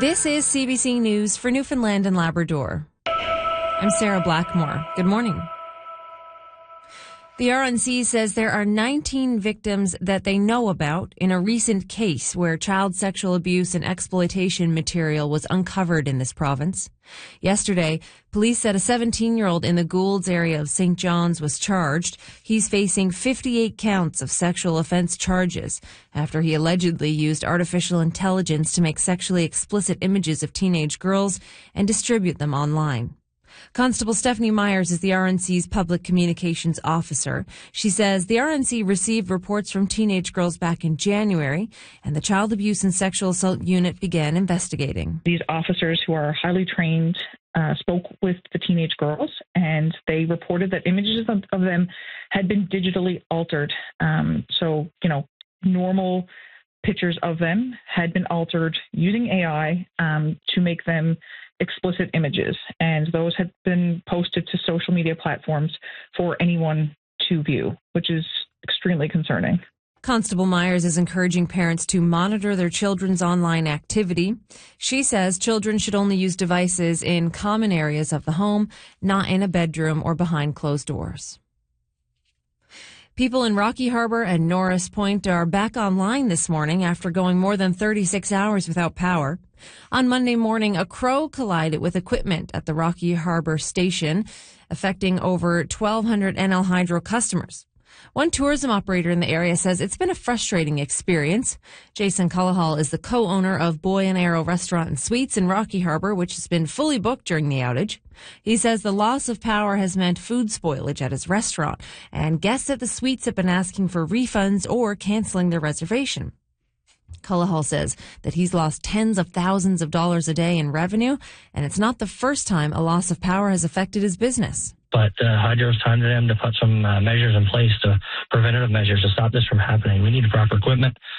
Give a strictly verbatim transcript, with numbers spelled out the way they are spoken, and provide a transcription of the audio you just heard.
This is C B C News for Newfoundland and Labrador. I'm Sarah Blackmore. Good morning. The R N C says there are nineteen victims that they know about in a recent case where child sexual abuse and exploitation material was uncovered in this province. Yesterday, police said a seventeen-year-old in the Goulds area of Saint John's was charged. He's facing fifty-eight counts of sexual offense charges after he allegedly used artificial intelligence to make sexually explicit images of teenage girls and distribute them online. Constable Stephanie Myers is the R N C's public communications officer. She says the R N C received reports from teenage girls back in January, and the Child Abuse and Sexual Assault Unit began investigating. These officers, who are highly trained, uh, spoke with the teenage girls, and they reported that images of, of them had been digitally altered. Um, so, you know, normal pictures of them had been altered using A I um, to make them explicit images, and those had been posted to social media platforms for anyone to view, which is extremely concerning. Constable Myers is encouraging parents to monitor their children's online activity. She says children should only use devices in common areas of the home, not in a bedroom or behind closed doors. People in Rocky Harbour and Norris Point are back online this morning after going more than thirty-six hours without power. On Monday morning, a crow collided with equipment at the Rocky Harbour station, affecting over twelve hundred N L Hydro customers. One tourism operator in the area says it's been a frustrating experience. Jason Cullahall is the co-owner of Boy and Arrow Restaurant and Suites in Rocky Harbour, which has been fully booked during the outage. He says the loss of power has meant food spoilage at his restaurant, and guests at the suites have been asking for refunds or cancelling their reservation. Cullahall says that he's lost tens of thousands of dollars a day in revenue, and it's not the first time a loss of power has affected his business. But uh, Hydro's time to them to put some uh, measures in place, to preventative measures to stop this from happening. We need proper equipment.